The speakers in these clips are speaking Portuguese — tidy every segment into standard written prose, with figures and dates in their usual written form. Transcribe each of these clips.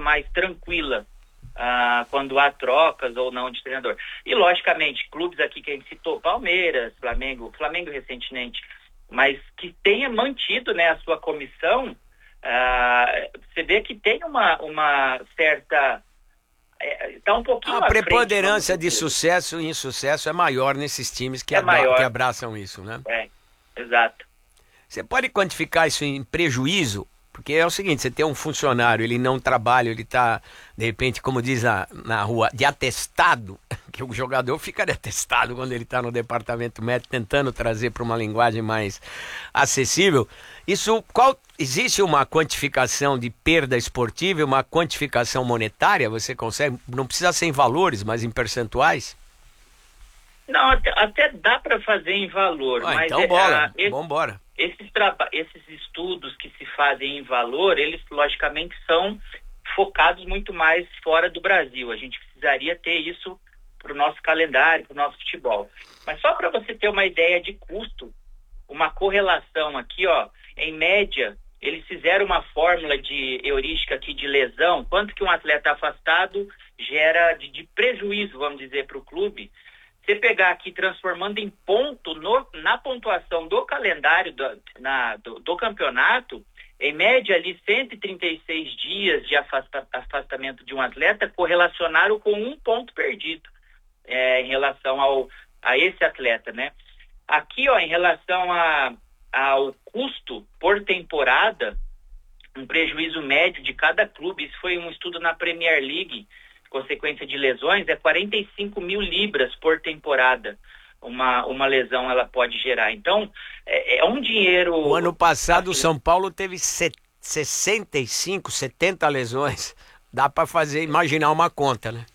mais tranquila quando há trocas ou não de treinador. E, logicamente, clubes aqui que a gente citou, Palmeiras, Flamengo recentemente, mas que tenha mantido, né, a sua comissão, você vê que tem uma certa... Está um pouquinho A preponderância de sucesso e insucesso é maior nesses times que abraçam isso, né? Exato. Você pode quantificar isso em prejuízo? Porque é o seguinte, você tem um funcionário, ele não trabalha, ele está, de repente, como diz na rua, de atestado, que o jogador fica de atestado quando ele está no departamento médico, tentando trazer para uma linguagem mais acessível. Existe uma quantificação de perda esportiva, uma quantificação monetária? Você consegue, não precisa ser em valores, mas em percentuais? Não, até dá para fazer em valor. Mas então vamos embora. Esses estudos que se fazem em valor, eles logicamente são focados muito mais fora do Brasil. A gente precisaria ter isso para o nosso calendário, para o nosso futebol. Mas só para você ter uma ideia de custo, uma correlação aqui, em média, eles fizeram uma fórmula de heurística aqui de lesão, quanto que um atleta afastado gera de prejuízo, vamos dizer, para o clube. Você pegar aqui transformando em ponto na pontuação do calendário do campeonato, em média ali 136 dias de afastamento de um atleta correlacionaram com 1 ponto perdido em relação a esse atleta, né? Aqui, em relação ao custo por temporada, um prejuízo médio de cada clube, isso foi um estudo na Premier League, consequência de lesões, é 45 mil libras por temporada. Uma lesão ela pode gerar. Então, é um dinheiro... O ano passado, o São Paulo teve 65, 70 lesões. Dá para imaginar uma conta, né?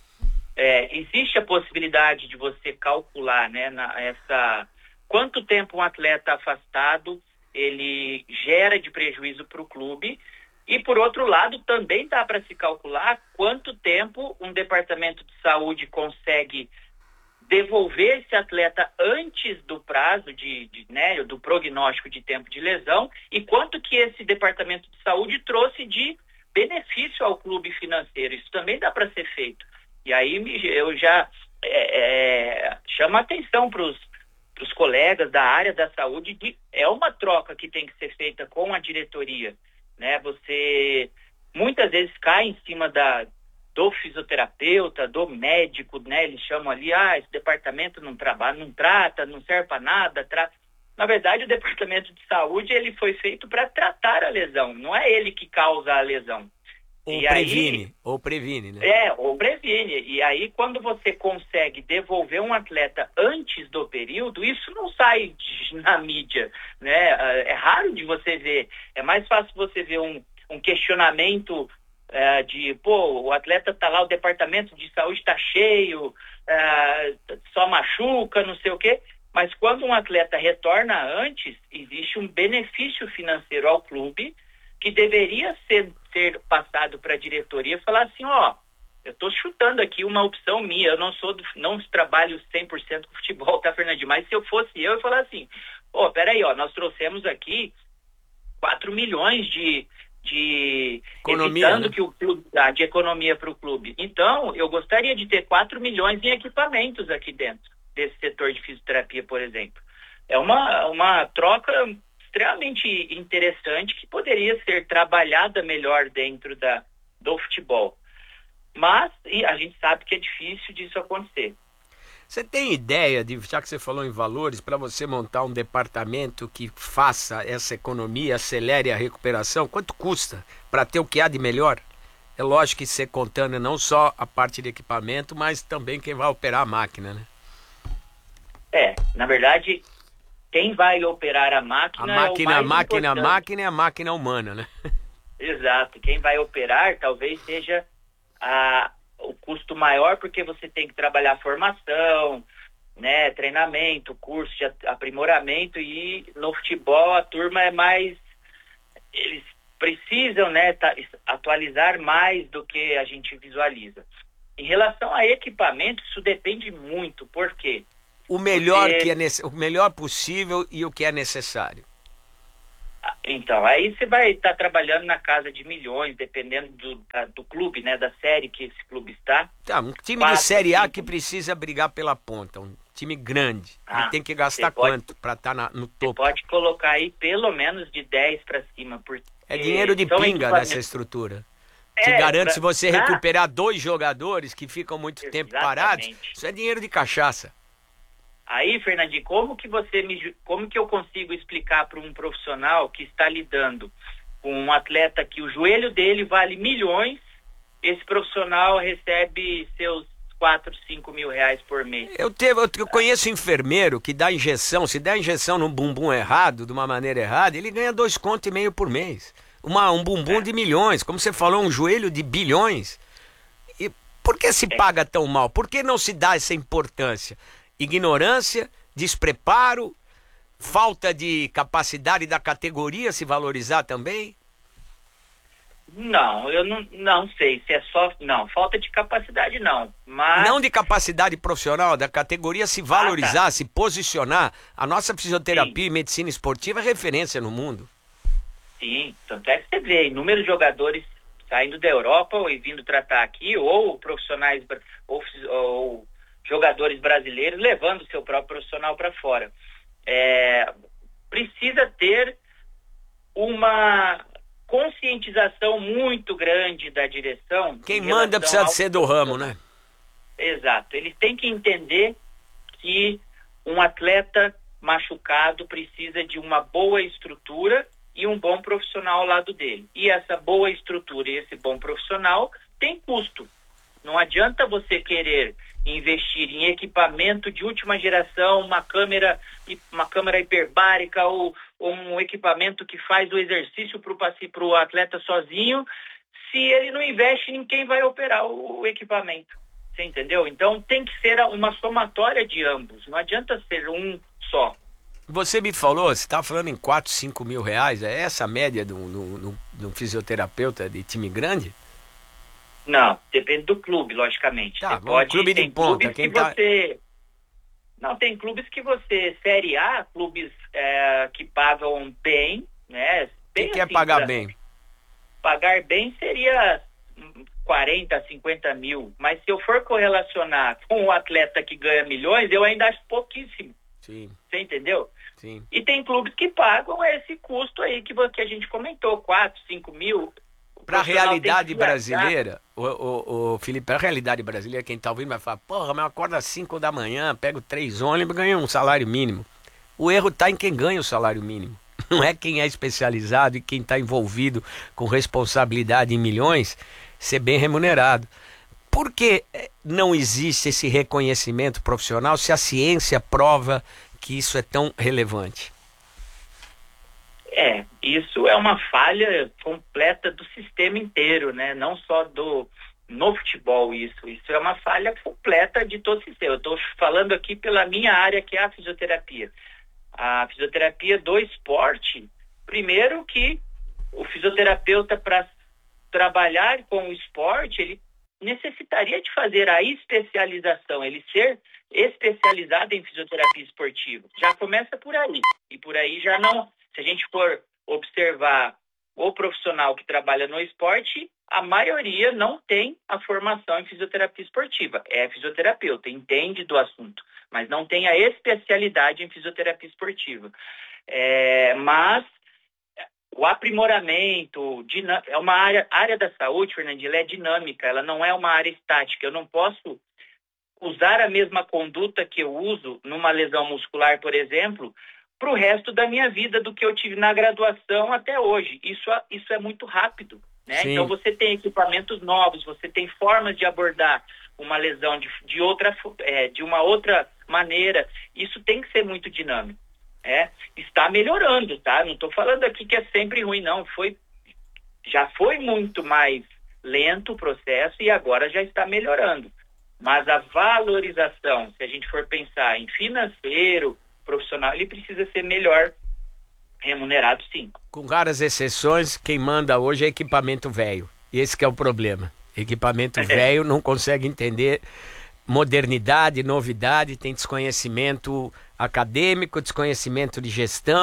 Existe a possibilidade de você calcular, né, quanto tempo um atleta afastado ele gera de prejuízo para o clube. E, por outro lado, também dá para se calcular quanto tempo um departamento de saúde consegue devolver esse atleta antes do prazo do prognóstico de tempo de lesão e quanto que esse departamento de saúde trouxe de benefício ao clube financeiro. Isso também dá para ser feito. E aí eu já chamo a atenção para os colegas da área da saúde de é uma troca que tem que ser feita com a diretoria. Né? Você muitas vezes cai em cima do fisioterapeuta, do médico, né? Eles chamam ali, esse departamento não trabalha, não trata, não serve para nada. Na verdade, o departamento de saúde ele foi feito para tratar a lesão, não é ele que causa a lesão. Ou previne, né? Ou previne. E aí, quando você consegue devolver um atleta antes do período, isso não sai na mídia, né? É raro de você ver. É mais fácil você ver um questionamento o atleta tá lá, o departamento de saúde está cheio, só machuca, não sei o quê. Mas quando um atleta retorna antes, existe um benefício financeiro ao clube que deveria ser passado para a diretoria e falar assim, eu estou chutando aqui uma opção minha, eu não trabalho 100% com futebol, tá, Fernandinho? Mas se eu fosse eu falar assim, peraí, nós trouxemos aqui 4 milhões de economia, evitando, né? que o clube dá de economia para o clube. Então, eu gostaria de ter 4 milhões em equipamentos aqui dentro desse setor de fisioterapia, por exemplo. É uma troca extremamente interessante que poderia ser trabalhada melhor dentro do futebol. Mas a gente sabe que é difícil disso acontecer. Você tem ideia, já que você falou em valores, para você montar um departamento que faça essa economia, acelere a recuperação? Quanto custa para ter o que há de melhor? É lógico que você contando não só a parte de equipamento, mas também quem vai operar a máquina, né? Na verdade, quem vai operar a máquina é o mais importante. A máquina é a máquina humana, né? Exato. Quem vai operar talvez seja o custo maior, porque você tem que trabalhar formação, né, treinamento, curso de aprimoramento, e no futebol a turma é mais... Eles precisam, né, atualizar mais do que a gente visualiza. Em relação a equipamento, isso depende muito. Por quê? O melhor possível e o que é necessário. Então, aí você vai estar trabalhando na casa de milhões, dependendo do clube, né? Da série que esse clube está. Tá, um time de Série A que precisa brigar pela ponta, um time grande. Ele tem que gastar quanto para estar no topo? Você pode colocar aí pelo menos de 10 para cima. É dinheiro de pinga nessa estrutura. Te garanto, se você recuperar 2 jogadores que ficam muito tempo parados, isso é dinheiro de cachaça. Aí, Fernandinho, como que eu consigo explicar para um profissional que está lidando com um atleta que o joelho dele vale milhões, esse profissional recebe seus 4, 5 mil reais por mês? Eu conheço enfermeiro que dá injeção, se der injeção no bumbum errado, de uma maneira errada, ele ganha 2,5 conto por mês. Um bumbum de milhões, como você falou, um joelho de bilhões. E por que se paga tão mal? Por que não se dá essa importância? Ignorância, despreparo, falta de capacidade da categoria se valorizar também? Não, eu não sei se é só... Não, falta de capacidade não, mas... Não de capacidade profissional, da categoria se valorizar, se posicionar. A nossa fisioterapia e medicina esportiva é referência no mundo. Sim, tanto é que você vê inúmeros jogadores saindo da Europa e vindo tratar aqui, ou profissionais, ou jogadores brasileiros levando o seu próprio profissional para fora. Precisa ter uma conscientização muito grande da direção. Quem manda precisa ser do ramo, né? Exato. Eles têm que entender que um atleta machucado precisa de uma boa estrutura e um bom profissional ao lado dele. E essa boa estrutura e esse bom profissional tem custo. Não adianta você querer investir em equipamento de última geração, uma câmera hiperbárica ou um equipamento que faz o exercício para o atleta sozinho, se ele não investe em quem vai operar o equipamento. Você entendeu? Então tem que ser uma somatória de ambos. Não adianta ser um só. Você me falou, você estava falando em 4, 5 mil reais, é essa a média de um fisioterapeuta de time grande? Não, depende do clube, logicamente. Tá, clube de ponta. Não, tem clubes que você... Série A, clubes que pagam bem, né? O que é pagar bem? Pagar bem seria 40, 50 mil. Mas se eu for correlacionar com um atleta que ganha milhões, eu ainda acho pouquíssimo. Sim. Você entendeu? Sim. E tem clubes que pagam esse custo aí que a gente comentou, 4, 5 mil. Para a realidade brasileira, o Felipe, a realidade brasileira, quem está ouvindo vai falar, porra, mas eu acordo às 5 da manhã, pego 3 ônibus e ganho um salário mínimo. O erro está em quem ganha o salário mínimo. Não é quem é especializado e quem está envolvido com responsabilidade em milhões ser bem remunerado. Por que não existe esse reconhecimento profissional se a ciência prova que isso é tão relevante? Isso é uma falha completa do sistema inteiro, né? Não só no futebol isso é uma falha completa de todo o sistema. Eu estou falando aqui pela minha área, que é a fisioterapia. A fisioterapia do esporte, primeiro que o fisioterapeuta, para trabalhar com o esporte, ele necessitaria de fazer a especialização, ele ser especializado em fisioterapia esportiva. Já começa por aí. E por aí já não... Se a gente for observar o profissional que trabalha no esporte, a maioria não tem a formação em fisioterapia esportiva. É fisioterapeuta, entende do assunto, mas não tem a especialidade em fisioterapia esportiva. Mas o aprimoramento é uma área da saúde, Fernandinho, ela é dinâmica, ela não é uma área estática. Eu não posso usar a mesma conduta que eu uso numa lesão muscular, por exemplo, para o resto da minha vida, do que eu tive na graduação até hoje. Isso é muito rápido, né? Então você tem equipamentos novos, você tem formas de abordar uma lesão de uma outra maneira. Isso tem que ser muito dinâmico. Está melhorando, tá? Não estou falando aqui que é sempre ruim, não. Já foi muito mais lento o processo e agora já está melhorando. Mas a valorização, se a gente for pensar em financeiro, profissional, ele precisa ser melhor remunerado, sim. Com raras exceções, quem manda hoje é equipamento velho. E esse que é o problema. Equipamento velho não consegue entender modernidade, novidade, tem desconhecimento acadêmico, desconhecimento de gestão,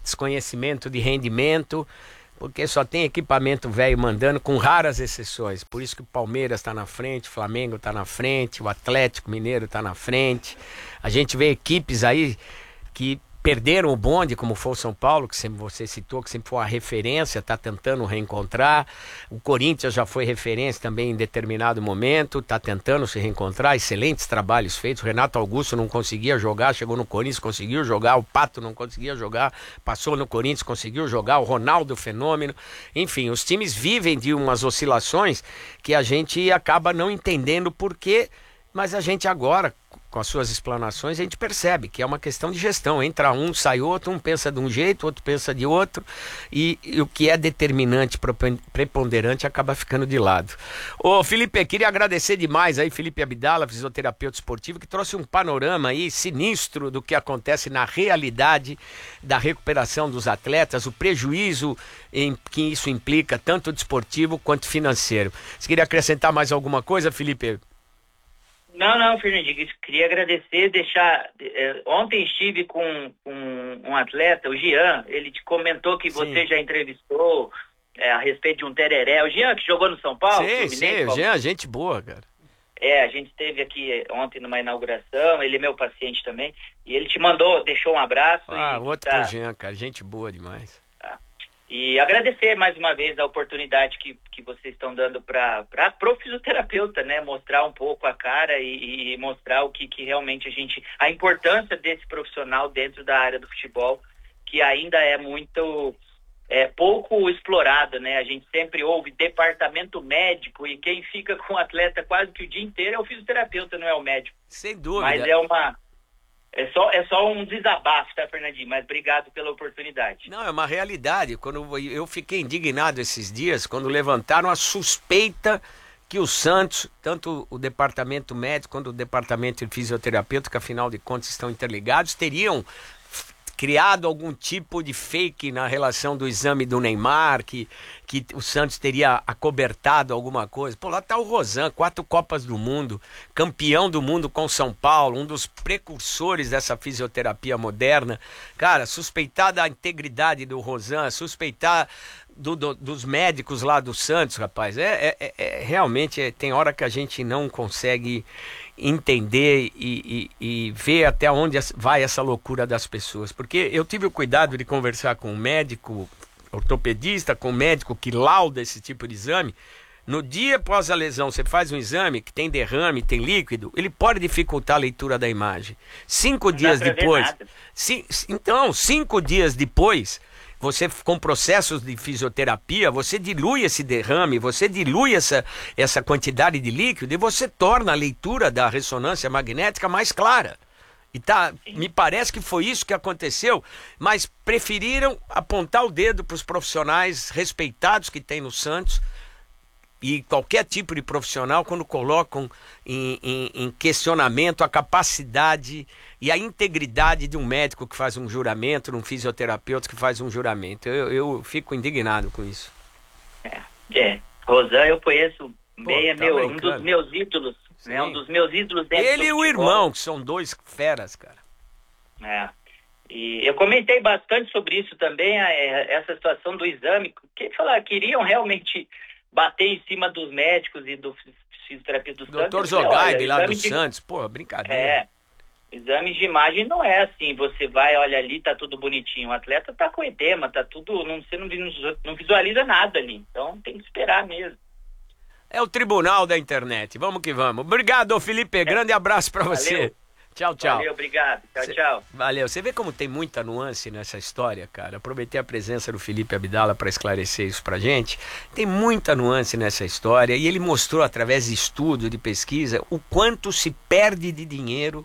desconhecimento de rendimento, porque só tem equipamento velho mandando, com raras exceções. Por isso que o Palmeiras está na frente, o Flamengo está na frente, o Atlético Mineiro está na frente. A gente vê equipes aí que perderam o bonde, como foi o São Paulo, que sempre você citou, que sempre foi uma referência, está tentando reencontrar. O Corinthians já foi referência também em determinado momento, está tentando se reencontrar. Excelentes trabalhos feitos. O Renato Augusto não conseguia jogar, chegou no Corinthians, conseguiu jogar. O Pato não conseguia jogar, passou no Corinthians, conseguiu jogar. O Ronaldo, fenômeno. Enfim, os times vivem de umas oscilações que a gente acaba não entendendo por quê, mas a gente agora, com as suas explanações, a gente percebe que é uma questão de gestão. Entra um, sai outro, um pensa de um jeito, outro pensa de outro, e o que é determinante, preponderante, acaba ficando de lado. Ô Felipe, queria agradecer demais aí, Felipe Abdala, fisioterapeuta esportivo, que trouxe um panorama aí sinistro do que acontece na realidade da recuperação dos atletas, o prejuízo que isso implica, tanto desportivo quanto financeiro. Você queria acrescentar mais alguma coisa, Felipe? Não, Fernandinho, queria agradecer, ontem estive com um atleta, o Jean, ele te comentou que você já entrevistou a respeito de um tereré. O Jean, que jogou no São Paulo? Sim, o Jean, gente boa, cara. A gente esteve aqui ontem numa inauguração, ele é meu paciente também, e ele te deixou um abraço. Outro pro Jean, cara, gente boa demais. E agradecer mais uma vez a oportunidade que vocês estão dando para o fisioterapeuta, né? Mostrar um pouco a cara e mostrar o que realmente a importância desse profissional dentro da área do futebol, que ainda é muito pouco explorado, né? A gente sempre ouve departamento médico e quem fica com o atleta quase que o dia inteiro é o fisioterapeuta, não é o médico. Sem dúvida. Mas é só um desabafo, tá, Fernandinho? Mas obrigado pela oportunidade. Não, é uma realidade. Quando eu fiquei indignado esses dias, quando levantaram a suspeita que o Santos, tanto o departamento médico quanto o departamento de fisioterapeuta, que afinal de contas estão interligados, teriam criado algum tipo de fake na relação do exame do Neymar, que o Santos teria acobertado alguma coisa. Pô, lá tá o Rosan, 4 Copas do Mundo, campeão do mundo com São Paulo, um dos precursores dessa fisioterapia moderna. Cara, suspeitar da integridade do Rosan, suspeitar dos médicos lá do Santos, rapaz, realmente tem hora que a gente não consegue entender e ver até onde vai essa loucura das pessoas, porque eu tive o cuidado de conversar com um médico ortopedista, com um médico que lauda esse tipo de exame. No dia após a lesão, você faz um exame que tem derrame, tem líquido, ele pode dificultar a leitura da imagem. 5 dias depois, 5 dias depois, você, com processos de fisioterapia, você dilui esse derrame, você dilui essa quantidade de líquido e você torna a leitura da ressonância magnética mais clara. E me parece que foi isso que aconteceu, mas preferiram apontar o dedo para os profissionais respeitados que tem no Santos, e qualquer tipo de profissional, quando colocam em questionamento a capacidade e a integridade de um médico que faz um juramento, de um fisioterapeuta que faz um juramento. Eu fico indignado com isso. Rosan, eu conheço bem, um dos meus ídolos, né? Um dos meus ídolos dentro do futebol. Ele e o irmão, que são 2 feras, cara. E eu comentei bastante sobre isso também, essa situação do exame, que queriam realmente bater em cima dos médicos e do fisioterapeuta do Santos. Dr. Zogaib lá do Santos, porra, brincadeira. Exames de imagem não é assim, você vai, olha ali, tá tudo bonitinho, o atleta tá com edema, tá tudo, você não visualiza nada ali, então tem que esperar mesmo. É o tribunal da internet, vamos que vamos. Obrigado, Felipe, grande abraço pra você. Valeu. Tchau. Valeu, obrigado. Tchau. Valeu. Você vê como tem muita nuance nessa história, cara. Aproveitei a presença do Felipe Abdala para esclarecer isso pra gente. Tem muita nuance nessa história e ele mostrou através de estudo, de pesquisa, o quanto se perde de dinheiro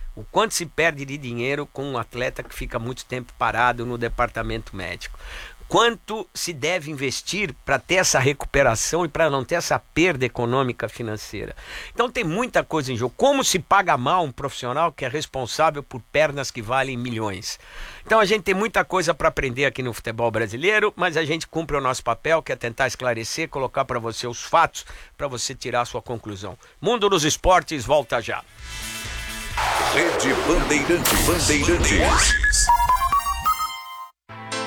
com um atleta que fica muito tempo parado no departamento médico. Quanto se deve investir para ter essa recuperação e para não ter essa perda econômica financeira. Então tem muita coisa em jogo. Como se paga mal um profissional que é responsável por pernas que valem milhões? Então a gente tem muita coisa para aprender aqui no futebol brasileiro, mas a gente cumpre o nosso papel, que é tentar esclarecer, colocar para você os fatos, para você tirar a sua conclusão. Mundo dos Esportes volta já. Rede Bandeirantes.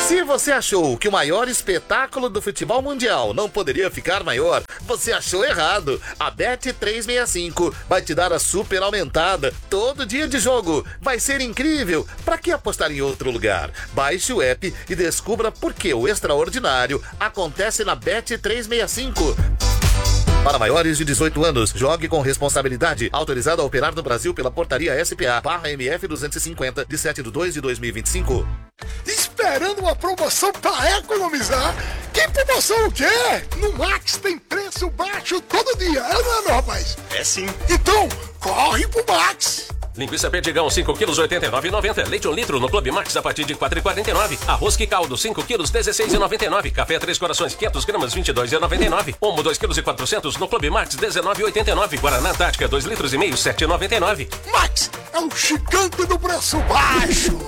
Se você achou que o maior espetáculo do futebol mundial não poderia ficar maior, você achou errado. A Bet365 vai te dar a super aumentada todo dia de jogo. Vai ser incrível. Pra que apostar em outro lugar? Baixe o app e descubra por que o extraordinário acontece na Bet365. Para maiores de 18 anos, jogue com responsabilidade. Autorizado a operar no Brasil pela portaria SPA/MF 250 de 7/2/2025. Esperando uma promoção para economizar? Que promoção o quê? No Max tem preço baixo todo dia, é ou não é, meu rapaz? É sim. Então, corre pro Max! Linguiça Perdigão, 5 quilos, R$ 89,90. Leite 1 litro no Clube Max a partir de R$ 4,49. Arroz que caldo, 5 quilos, R$ 16,99. Café 3 Corações, 500 gramas, R$ 22,99. Omo, 2 quilos e 400 no Clube Max, R$ 19,89. Guaraná Antártica, 2 litros e meio, R$ 7,99. Max é um gigante do preço baixo!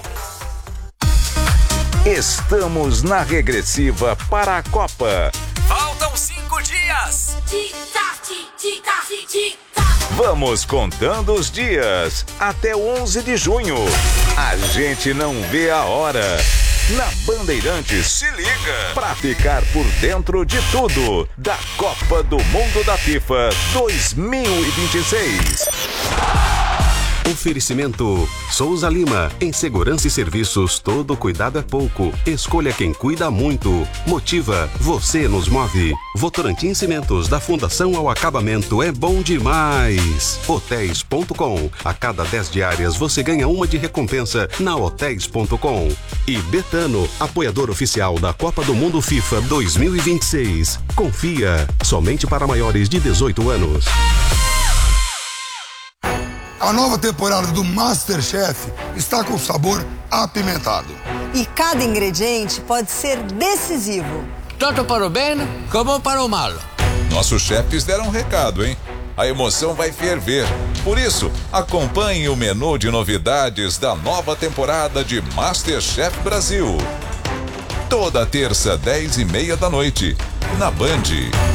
Estamos na regressiva para a Copa. Faltam 5 dias. Vamos contando os dias até 11 de junho. A gente não vê a hora. Na Bandeirantes, se liga pra ficar por dentro de tudo da Copa do Mundo da FIFA 2026. Oferecimento Souza Lima. Em segurança e serviços, todo cuidado é pouco. Escolha quem cuida muito. Motiva, você nos move. Votorantim Cimentos, da fundação ao acabamento, é bom demais. Hotéis.com. A cada 10 diárias você ganha uma de recompensa na Hotéis.com. E Betano, apoiador oficial da Copa do Mundo FIFA 2026. Confia, somente para maiores de 18 anos. A nova temporada do MasterChef está com sabor apimentado. E cada ingrediente pode ser decisivo. Tanto para o bem como para o mal. Nossos chefes deram um recado, hein? A emoção vai ferver. Por isso, acompanhe o menu de novidades da nova temporada de MasterChef Brasil. Toda terça, 10h30 da noite, na Band.